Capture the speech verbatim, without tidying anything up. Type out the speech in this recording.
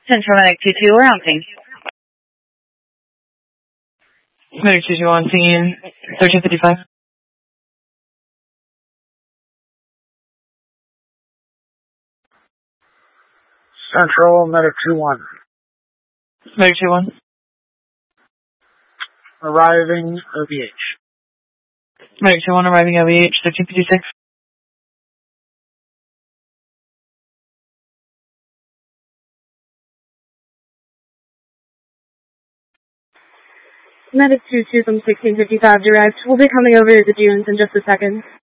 Central Medic two two, we're on scene. Medic two two on scene, thirteen fifty-five. Central Medic two one. Medic two one. Arriving O B H. Medic two one arriving O B H, thirteen fifty-six. Medic two two from sixteen fifty-five direct. We'll be coming over to the dunes in just a second.